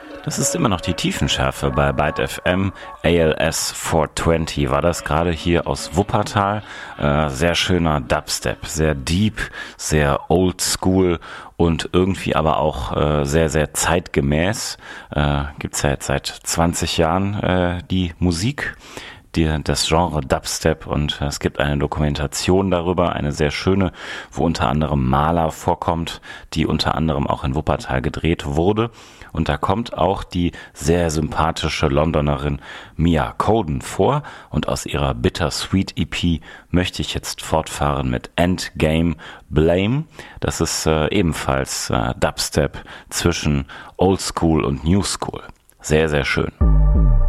Das ist immer noch die Tiefenschärfe bei Byte FM. ALS 420 war das gerade hier aus Wuppertal. Sehr schöner Dubstep, sehr deep, sehr old school und irgendwie aber auch sehr, sehr zeitgemäß. Gibt's ja jetzt seit 20 Jahren die Musik. Das Genre Dubstep, und es gibt eine Dokumentation darüber, eine sehr schöne, wo unter anderem Maler vorkommt, die unter anderem auch in Wuppertal gedreht wurde. Und da kommt auch die sehr sympathische Londonerin Mia Coden vor, und aus ihrer Bittersweet EP möchte ich jetzt fortfahren mit Endgame Blame. Das ist ebenfalls Dubstep zwischen Old School und New School. Sehr, sehr schön.